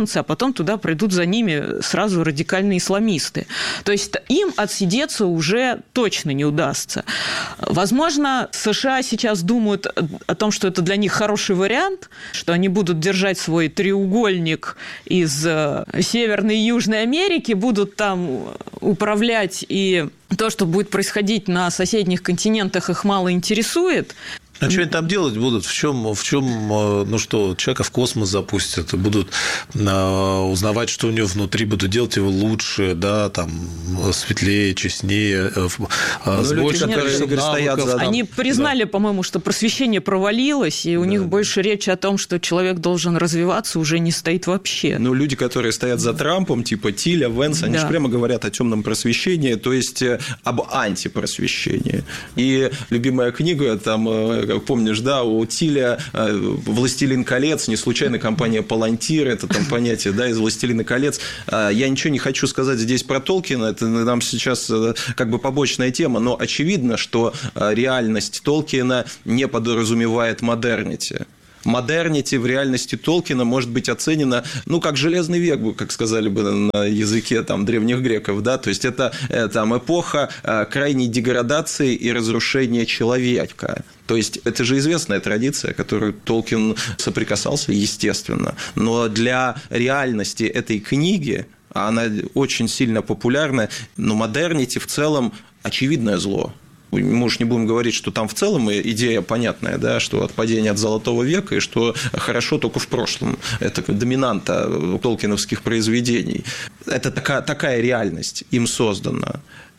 беженцы, а потом туда придут за ними сразу радикальные исламисты. То есть им отсидеться уже точно не удастся. Возможно, США сейчас думают о том, что это для них хороший вариант, что они будут держать свой треугольник из Северной и Южной Америки, будут там управлять, и то, что будет происходить на соседних континентах, их мало интересует. А что они там делать будут? В чем, ну что, человека в космос запустят, будут узнавать, что у него внутри, будут делать его лучше, да, там, светлее, честнее, с большим количеством навыков. Они признали, по-моему, что просвещение провалилось, и у них больше речи о том, что человек должен развиваться, уже не стоит вообще. Ну, люди, которые стоят за Трампом, типа Тиля, Венс, они же прямо говорят о темном просвещении, то есть об антипросвещении. И любимая книга, там, помнишь, да, у Тиля «Властелин колец», не случайно компания «Палантир», это там понятие, да, из «Властелина колец». Я ничего не хочу сказать здесь про Толкина, это нам сейчас как бы побочная тема, но очевидно, что реальность Толкина не подразумевает модернити. Модернити в реальности Толкина может быть оценена, ну, как железный век, как сказали бы на языке там, древних греков, да, то есть это там, эпоха крайней деградации и разрушения человека. То есть это же известная традиция, которую Толкин соприкасался, естественно, но для реальности этой книги, она очень сильно популярна, но модернити в целом очевидное зло. Мы уж не будем говорить, что там в целом идея понятная, да, что отпадение от Золотого века и что хорошо только в прошлом. Это доминанта толкиновских произведений. Это такая реальность им создана.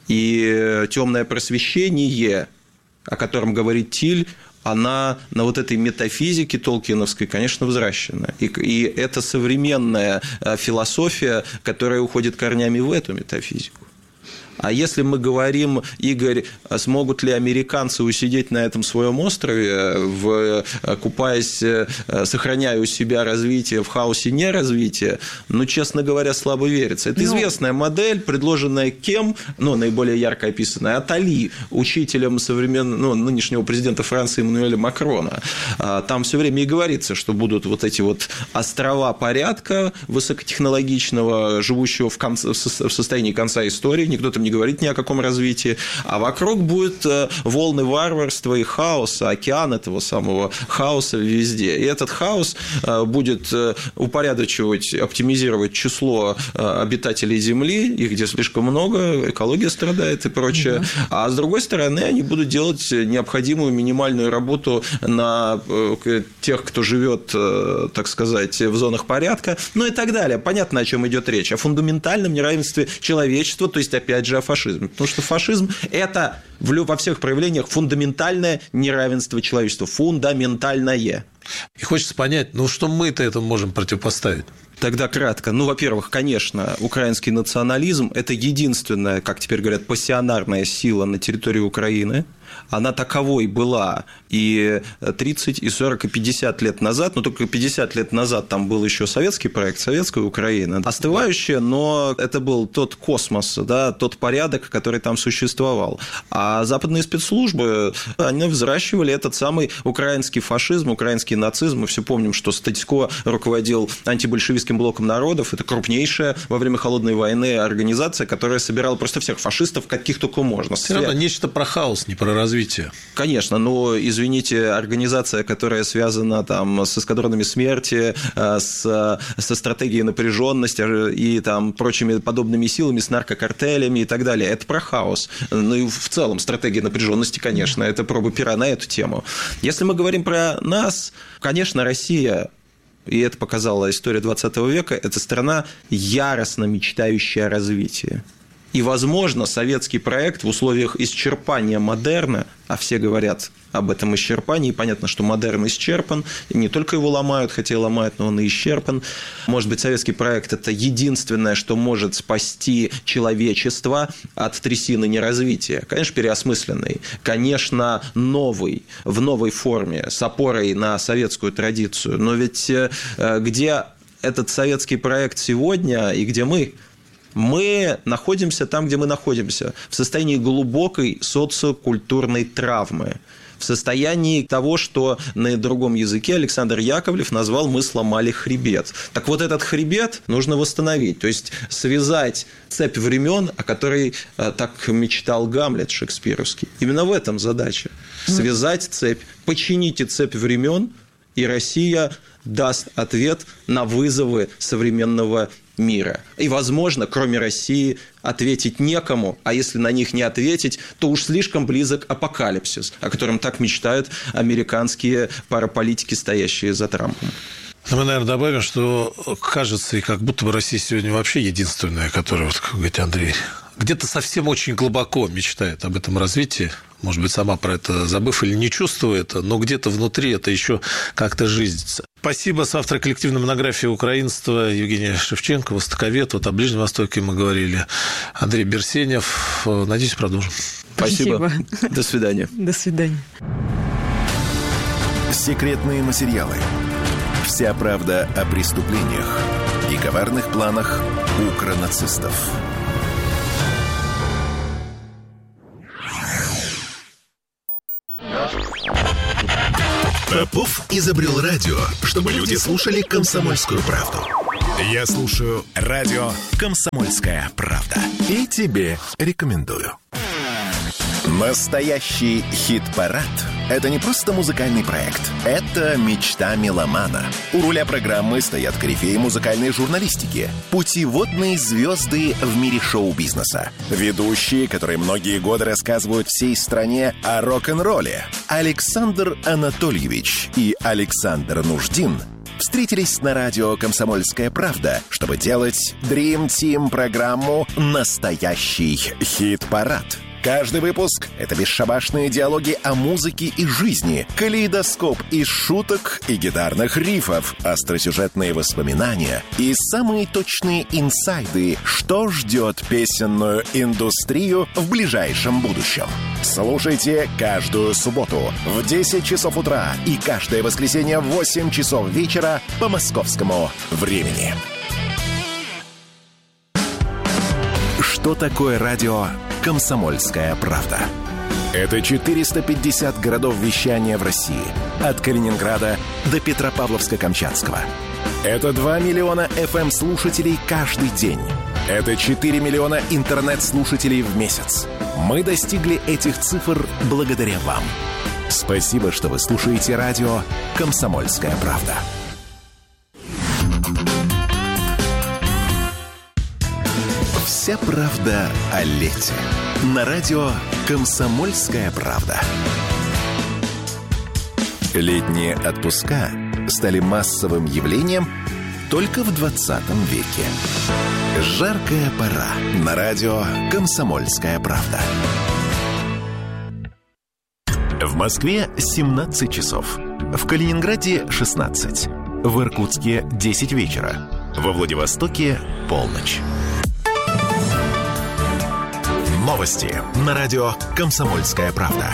И темное просвещение, о котором говорит Тиль, она на вот этой метафизике толкиновской, конечно, взращена. И это современная философия, которая уходит корнями в эту метафизику. А если мы говорим, Игорь, смогут ли американцы усидеть на этом своем острове, купаясь, сохраняя у себя развитие в хаосе неразвития, ну, честно говоря, слабо верится. Это известная модель, предложенная кем, ну, наиболее ярко описанная, Аттали, учителем нынешнего президента Франции Эммануэля Макрона. Там все время и говорится, что будут вот эти вот острова порядка высокотехнологичного, живущего в состоянии конца истории, никто там не говорит ни о каком развитии, а вокруг будут волны варварства и хаоса, океан этого самого хаоса везде. И этот хаос будет упорядочивать, оптимизировать число обитателей Земли, их где слишком много, экология страдает и прочее. А с другой стороны, они будут делать необходимую минимальную работу на тех, кто живет, так сказать, в зонах порядка, ну и так далее. Понятно, о чем идет речь. О фундаментальном неравенстве человечества, то есть, опять же, о фашизме. Потому что фашизм – это во всех проявлениях фундаментальное неравенство человечества. Фундаментальное. И хочется понять, ну что мы-то этому можем противопоставить? Тогда кратко. Ну, во-первых, конечно, украинский национализм – это единственная, как теперь говорят, пассионарная сила на территории Украины. Она таковой была и 30, и 40, и 50 лет назад, но только 50 лет назад там был еще советский проект, советская Украина, остывающая, но это был тот космос, да, тот порядок, который там существовал. А западные спецслужбы, они взращивали этот самый украинский фашизм, украинский нацизм. Мы все помним, что Статько руководил антибольшевистским блоком народов. Это крупнейшая во время Холодной войны организация, которая собирала просто всех фашистов, каких только можно. Все равно нечто про хаос, не про развитие. Конечно, но, извините, организация, которая связана там с эскадронами смерти, со стратегией напряженности и там прочими подобными силами, с наркокартелями и так далее, это про хаос. Ну и в целом стратегия напряженности, конечно, это проба пера на эту тему. Если мы говорим про нас, конечно, Россия, и это показала история 20 века, это страна, яростно мечтающая о развитии. И, возможно, советский проект в условиях исчерпания модерна, а все говорят об этом исчерпании, понятно, что модерн исчерпан, и не только его ломают, хотя и ломают, но он и исчерпан. Может быть, советский проект – это единственное, что может спасти человечество от трясины неразвития. Конечно, переосмысленный, конечно, новый, в новой форме, с опорой на советскую традицию. Но ведь где этот советский проект сегодня и где мы? Мы находимся там, где мы находимся, в состоянии глубокой социокультурной травмы, в в состоянии того, что на другом языке Александр Яковлев назвал «мы сломали хребет». Так вот, этот хребет нужно восстановить, то есть связать цепь времен, о которой так мечтал Гамлет шекспировский. Именно в этом задача. Связать цепь, почините цепь времен, и Россия даст ответ на вызовы современного мира. И, возможно, кроме России, ответить некому, а если на них не ответить, то уж слишком близок апокалипсис, о котором так мечтают американские параполитики, стоящие за Трампом. Мы, наверное, добавим, что кажется, и как будто бы Россия сегодня вообще единственная, которая, вот, как говорит Андрей, где-то совсем очень глубоко мечтает об этом развитии. Может быть, сама про это забыв или не чувствует, но где-то внутри это еще как-то жизнится. Спасибо. Соавтор коллективной монографии «Украинство» Евгения Шевченко, востоковед. Вот о Ближнем Востоке мы говорили. Андрей Берсенев. Надеюсь, продолжим. Спасибо. До свидания. До свидания. Секретные материалы. Вся правда о преступлениях и коварных планах укронацистов. Попов изобрел радио, чтобы люди слушали «Комсомольскую правду». Я слушаю радио «Комсомольская правда». И тебе рекомендую. Настоящий хит-парад – это не просто музыкальный проект. Это мечта меломана. У руля программы стоят корифеи музыкальной журналистики, путеводные звезды в мире шоу-бизнеса, ведущие, которые многие годы рассказывают всей стране о рок-н-ролле. Александр Анатольевич и Александр Нуждин встретились на радио «Комсомольская правда», чтобы делать Dream Team программу «Настоящий хит-парад». Каждый выпуск — это бесшабашные диалоги о музыке и жизни, калейдоскоп из шуток и гитарных рифов, остросюжетные воспоминания и самые точные инсайды, что ждет песенную индустрию в ближайшем будущем. Слушайте каждую субботу в 10 часов утра и каждое воскресенье в 8 часов вечера по московскому времени. Что такое радио «Комсомольская правда»? Это 450 городов вещания в России. От Калининграда до Петропавловска-Камчатского. Это 2 миллиона FM-слушателей каждый день. Это 4 миллиона интернет-слушателей в месяц. Мы достигли этих цифр благодаря вам. Спасибо, что вы слушаете радио «Комсомольская правда». Вся правда о лете. На радио «Комсомольская правда». Летние отпуска стали массовым явлением только в 20 веке. Жаркая пора. На радио «Комсомольская правда». В Москве 17 часов. В Калининграде 16. В Иркутске 10 вечера. Во Владивостоке полночь. Новости на радио «Комсомольская правда».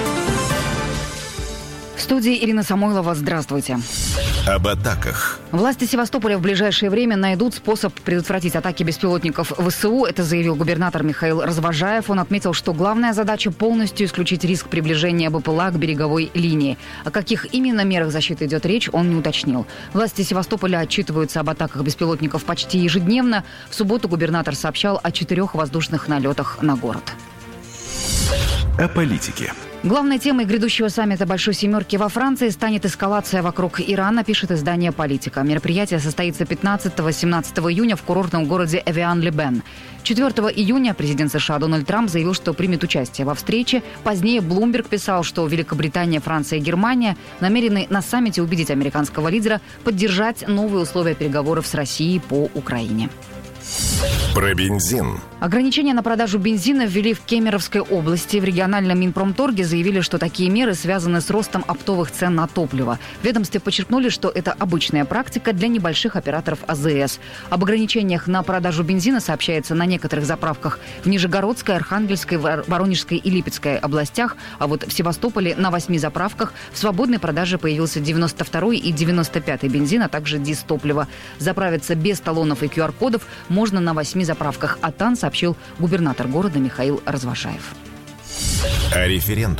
В студии Ирина Самойлова. Здравствуйте. Об атаках. Власти Севастополя в ближайшее время найдут способ предотвратить атаки беспилотников ВСУ. Это заявил губернатор Михаил Развожаев. Он отметил, что главная задача – полностью исключить риск приближения БПЛА к береговой линии. О каких именно мерах защиты идет речь, он не уточнил. Власти Севастополя отчитываются об атаках беспилотников почти ежедневно. В субботу губернатор сообщал о 4 воздушных налетах на город. О политике. Главной темой грядущего саммита Большой Семерки во Франции станет эскалация вокруг Ирана, пишет издание «Политика». Мероприятие состоится 15-17 июня в курортном городе Эвиан-Ле-Бен. 4 июня президент США Дональд Трамп заявил, что примет участие во встрече. Позднее Bloomberg писал, что Великобритания, Франция и Германия намерены на саммите убедить американского лидера поддержать новые условия переговоров с Россией по Украине. Про бензин. Ограничения на продажу бензина ввели в Кемеровской области. В региональном Минпромторге заявили, что такие меры связаны с ростом оптовых цен на топливо. В ведомстве подчеркнули, что это обычная практика для небольших операторов АЗС. Об ограничениях на продажу бензина сообщается на некоторых заправках в Нижегородской, Архангельской, Воронежской и Липецкой областях. А вот в Севастополе на 8 заправках в свободной продаже появился 92-й и 95-й бензин, а также дизтопливо. Заправиться без талонов и QR-кодов можно на 8 заправках АТАН, сообщил губернатор города Михаил Развожаев. О референдуме.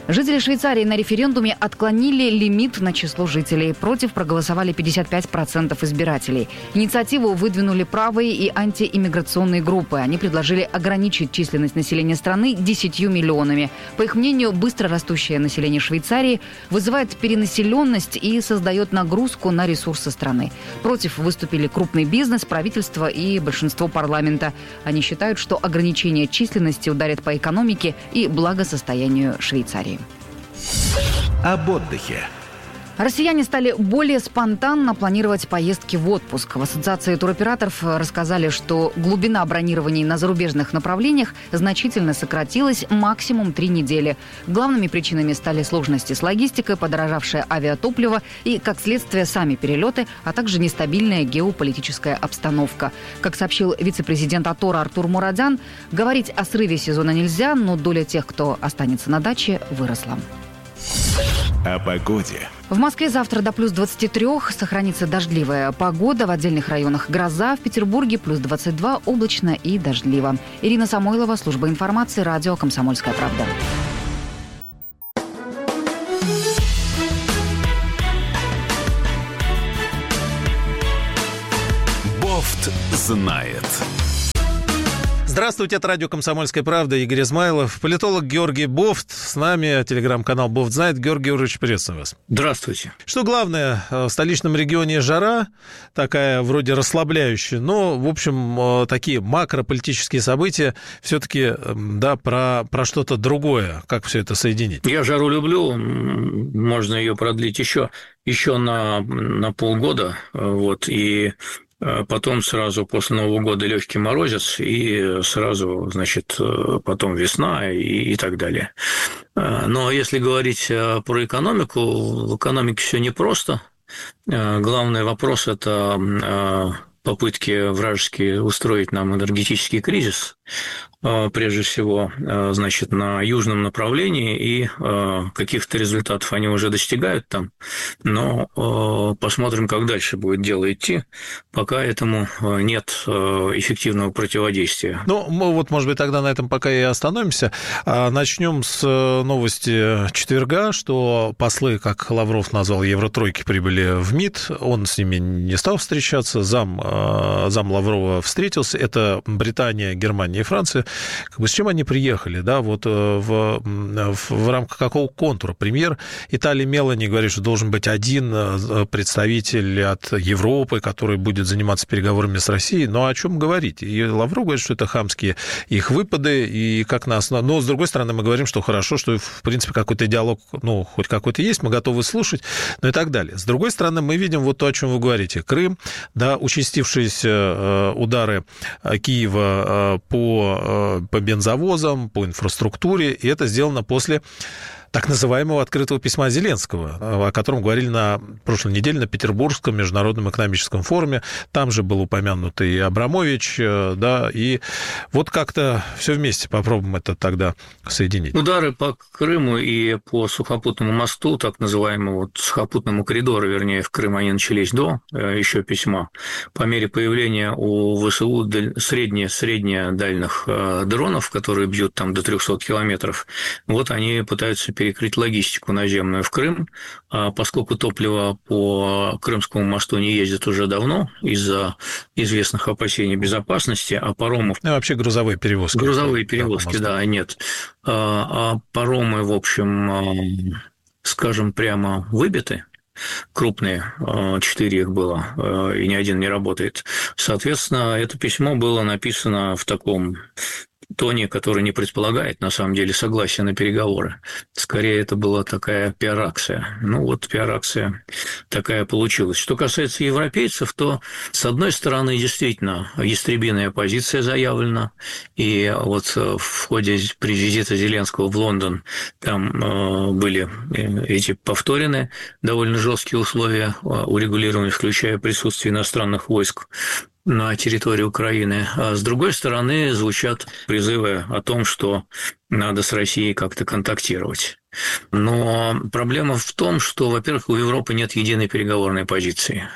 Жители Швейцарии на референдуме отклонили лимит на число жителей. Против проголосовали 55% избирателей. Инициативу выдвинули правые и антииммиграционные группы. Они предложили ограничить численность населения страны 10 миллионами. По их мнению, быстро растущее население Швейцарии вызывает перенаселенность и создает нагрузку на ресурсы страны. Против выступили крупный бизнес, правительство и большинство парламента. Они считают, что ограничение численности ударит по экономике и благосостоянию Швейцарии. Об отдыхе. Россияне стали более спонтанно планировать поездки в отпуск. В Ассоциации туроператоров рассказали, что глубина бронирований на зарубежных направлениях значительно сократилась, максимум 3 недели. Главными причинами стали сложности с логистикой, подорожавшее авиатопливо и, как следствие, сами перелеты, а также нестабильная геополитическая обстановка. Как сообщил вице-президент АТОРа Артур Мурадян, говорить о срыве сезона нельзя, но доля тех, кто останется на даче, выросла. О погоде. В Москве завтра до плюс 23 сохранится дождливая погода. В отдельных районах гроза. В Петербурге плюс 22, облачно и дождливо. Ирина Самойлова, служба информации, радио «Комсомольская правда». Бофт знает. Здравствуйте, это радио «Комсомольская правда», Игорь Измайлов. Политолог Георгий Бофт с нами, телеграм-канал «Бофт знает». Георгий Георгиевич, приветствую вас. Здравствуйте. Что главное, в столичном регионе жара, такая вроде расслабляющая, но, в общем, такие макрополитические события все-таки, да, про что-то другое. Как все это соединить? Я жару люблю, можно ее продлить еще на полгода, вот, и потом сразу после Нового года легкий морозец, и сразу, значит, потом весна и так далее. Но если говорить про экономику, в экономике все непросто. Главный вопрос – это попытки вражеские устроить нам энергетический кризис, прежде всего, значит, на южном направлении, и каких-то результатов они уже достигают там, но посмотрим, как дальше будет дело идти, пока этому нет эффективного противодействия. Ну, мы вот, может быть, тогда на этом пока и остановимся. Начнем с новости четверга, что послы, как Лавров назвал, Евротройки, прибыли в МИД, он с ними не стал встречаться, зам Лаврова встретился, это Британия, Германия и Франция. Как бы с чем они приехали, да, вот в рамках какого контура? Премьер Италии Мелани говорит, что должен быть один представитель от Европы, который будет заниматься переговорами с Россией, но о чем говорить? И Лавров говорит, что это хамские их выпады, и как на основе... Но, с другой стороны, мы говорим, что хорошо, что, в принципе, какой-то диалог, ну, хоть какой-то есть, мы готовы слушать, ну и так далее. С другой стороны, мы видим вот то, о чем вы говорите. Крым, да, участившиеся удары Киева по бензовозам, по инфраструктуре, и это сделано после так называемого открытого письма Зеленского, о котором говорили на прошлой неделе на Петербургском международном экономическом форуме. Там же был упомянут и Абрамович, да, и вот как-то все вместе попробуем это тогда соединить. Удары по Крыму и по сухопутному мосту, так называемому вот сухопутному коридору, вернее, в Крым, они начались до еще письма. По мере появления у ВСУ средне-дальних дронов, которые бьют там до 300 километров, вот они пытаются перекрыть логистику наземную в Крым, поскольку топливо по Крымскому мосту не ездит уже давно из-за известных опасений безопасности, а паромов... Ну, вообще грузовые перевозки. Грузовые перевозки, да, нет. А паромы, в общем, скажем прямо, выбиты. Крупные, 4 их было, и ни один не работает. Соответственно, это письмо было написано в таком тоне, который не предполагает, на самом деле, согласия на переговоры. Скорее, это была такая пиар-акция. Ну, вот пиар-акция такая получилась. Что касается европейцев, то, с одной стороны, действительно, ястребиная позиция заявлена, и вот в ходе визита Зеленского в Лондон там были эти повторены довольно жесткие условия урегулирования, включая присутствие иностранных войск на территории Украины. А с другой стороны, звучат призывы о том, что надо с Россией как-то контактировать. Но проблема в том, что, во-первых, у Европы нет единой переговорной позиции.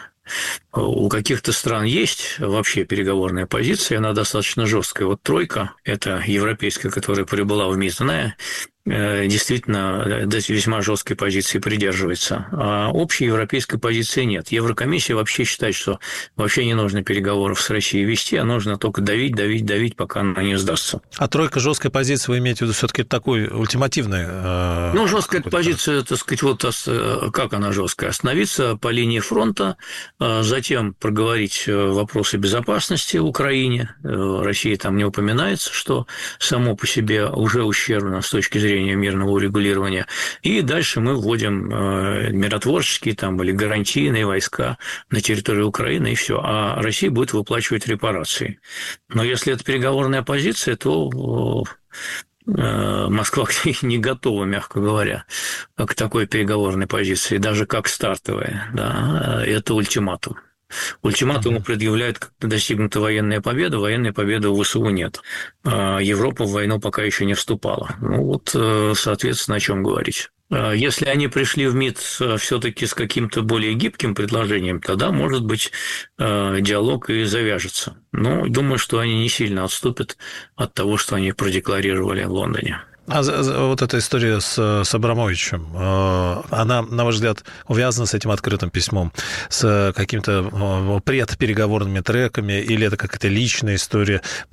У каких-то стран есть вообще переговорная позиция, она достаточно жесткая. Вот тройка, это европейская, которая прибыла в МИД, действительно весьма жесткой позиции придерживается. А общей европейской позиции нет. Еврокомиссия вообще считает, что вообще не нужно переговоров с Россией вести, а нужно только давить, пока она не сдастся. А тройка жесткой позиции, вы имеете в виду все-таки такой ультимативный? Жесткая позиция, так сказать, как она жесткая? Остановиться по линии фронта, затем проговорить вопросы безопасности в Украине. Россия там не упоминается, что само по себе уже ущербно с точки зрения мирного урегулирования. И дальше мы вводим миротворческие или гарантийные войска на территорию Украины, и все. А Россия будет выплачивать репарации. Но если это переговорная позиция, то Москва не готова, мягко говоря, к такой переговорной позиции, даже как стартовая. Да, это ультиматум. Ультиматуму предъявляют, когда достигнута военная победа. Военной победы у ВСУ нет. Европа в войну пока еще не вступала. Соответственно, о чем говорить. Если они пришли в МИД все-таки с каким-то более гибким предложением, тогда, может быть, диалог и завяжется. Но думаю, что они не сильно отступят от того, что они продекларировали в Лондоне. А вот эта история с Абрамовичем, она, на ваш взгляд, увязана с этим открытым письмом, с какими-то предпереговорными треками, или это какая-то личная история?